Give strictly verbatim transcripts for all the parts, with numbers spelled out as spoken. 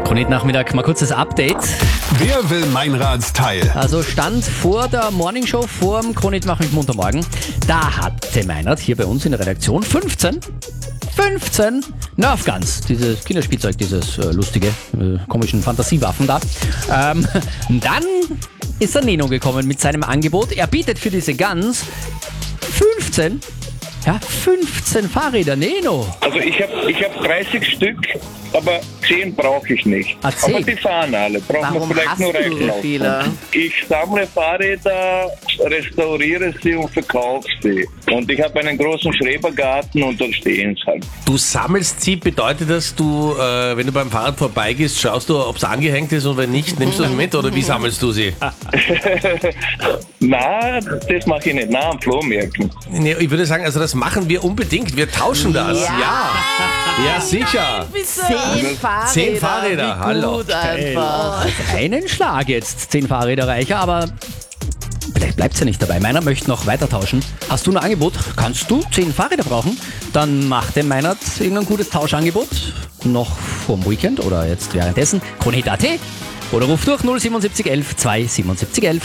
Nachmittag mal kurzes Update. Wer will Meinradsteil? Also Stand vor der Morningshow, vor dem Kronit mach mich munter morgen. Da hatte Meinrad hier bei uns in der Redaktion fünfzehn Nerf Guns, dieses Kinderspielzeug, dieses äh, lustige, äh, komischen Fantasiewaffen da. Ähm, dann ist der Neno gekommen mit seinem Angebot. Er bietet für diese Guns fünfzehn Ja, fünfzehn Fahrräder, Neno. Also ich habe ich hab dreißig Stück, aber zehn brauche ich nicht. Ah, zehn? Aber die fahren alle. Brauchen wir Warum vielleicht hast nur du so reinlaufen. viele? Ich sammle Fahrräder, restauriere sie und verkaufe sie. Und ich habe einen großen Schrebergarten und dort stehen sie halt. Du sammelst sie, bedeutet das, du, äh, wenn du beim Fahrrad vorbeigehst, schaust du, ob es angehängt ist und wenn nicht, nimmst du sie mit oder wie sammelst du sie? Na, das mache ich nicht. Na, am Flohmärkten. Nee, ich würde sagen, also das machen wir unbedingt. Wir tauschen das. Ja. Ja, ja sicher. Zehn Fahrräder. Zehn Fahrräder, Wie hallo. gut einfach. Einen Schlag jetzt, zehn Fahrräder reicher, aber vielleicht bleibt ja nicht dabei. Meiner möchte noch weiter tauschen. Hast du ein Angebot? Kannst du zehn Fahrräder brauchen? Dann macht dem Meinert irgendein gutes Tauschangebot. Noch vorm Weekend oder jetzt währenddessen. Kronit Punkt at oder ruf durch null siebenundsiebzig elf zwei siebenundsiebzig elf.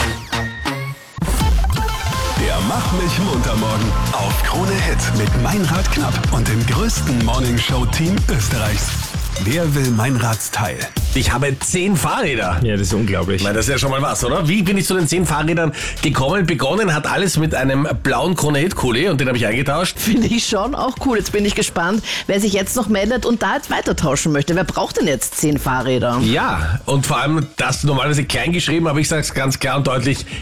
Der Mach mich munter morgen auf Krone Hit mit Meinrad Knapp und dem größten Morningshow-Team Österreichs. Wer will Meinradsteil? Ich habe zehn Fahrräder. Ja, das ist unglaublich. Ich meine, das ist ja schon mal was, oder? Wie bin ich zu den zehn Fahrrädern gekommen? Begonnen hat alles mit einem blauen Krone-Hit-Kuli und den habe ich eingetauscht. Finde ich schon auch cool. Jetzt bin ich gespannt, wer sich jetzt noch meldet und da jetzt weiter tauschen möchte. Wer braucht denn jetzt zehn Fahrräder? Ja, und vor allem das normalerweise klein geschrieben, aber ich sage es ganz klar und deutlich,